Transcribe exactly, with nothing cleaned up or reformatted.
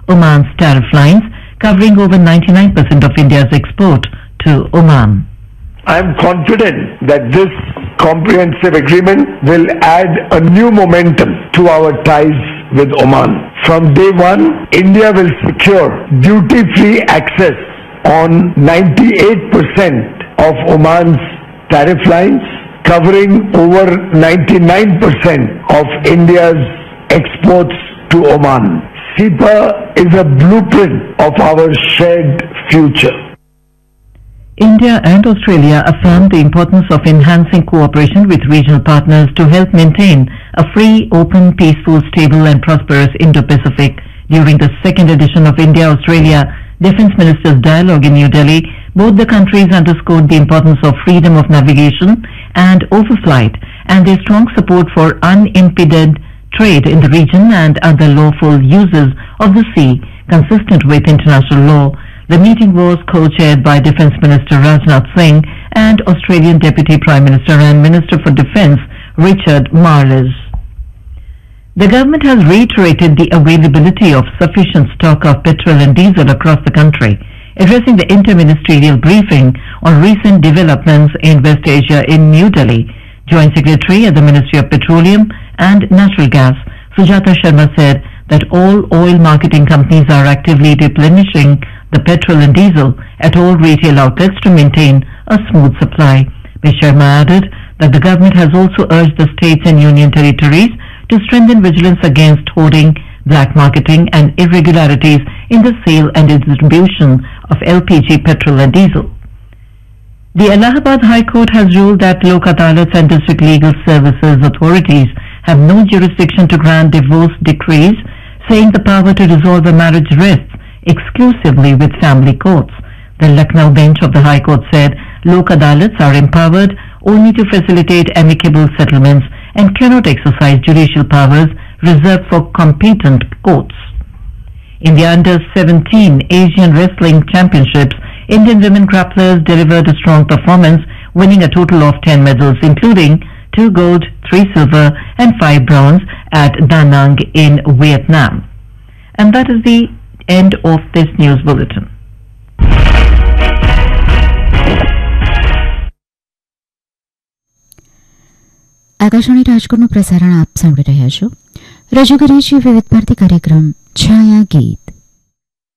Oman's tariff lines, covering over ninety-nine percent of India's export to Oman. I am confident that this comprehensive agreement will add a new momentum to our ties with Oman. From day one, India will secure duty-free access on ninety-eight percent of Oman's tariff lines, covering over ninety-nine percent of India's exports to Oman. C E P A is a blueprint of our shared future. India and Australia affirmed the importance of enhancing cooperation with regional partners to help maintain a free, open, peaceful, stable and prosperous Indo-Pacific during the second edition of India-Australia Defence Ministers' Dialogue in New Delhi. Both the countries underscored the importance of freedom of navigation and overflight and their strong support for unimpeded trade in the region and other lawful uses of the sea consistent with international law. The meeting was co-chaired by Defence Minister Rajnath Singh and Australian Deputy Prime Minister and Minister for Defence Richard Marles. The government has reiterated the availability of sufficient stock of petrol and diesel across the country. Addressing the inter-ministerial briefing on recent developments in West Asia in New Delhi, Joint Secretary at the Ministry of Petroleum and Natural Gas, Sujata Sharma, said that all oil marketing companies are actively replenishing the petrol and diesel at all retail outlets to maintain a smooth supply. Miz Sharma added that the government has also urged the states and union territories to strengthen vigilance against hoarding, black marketing and irregularities in the sale and distribution of L P G, petrol and diesel. The Allahabad High Court has ruled that Lok Adalats and District Legal Services authorities have no jurisdiction to grant divorce decrees, saying the power to resolve a marriage rests exclusively with family courts. The Lucknow bench of the High Court said Lok Adalats are empowered only to facilitate amicable settlements and cannot exercise judicial powers reserved for competent courts. In the under seventeen Asian Wrestling Championships, Indian women grapplers delivered a strong performance, winning a total of ten medals, including two gold, three silver and five bronze at Da Nang in Vietnam. And that is the end of this news bulletin. Akashvani રાજકોટનું પ્રસારણ આપ સાંભળી રહ્યા છો. રજૂ કરીએ છીએ વિવિધ ભારતી કાર્યક્રમ છાયા ગીત.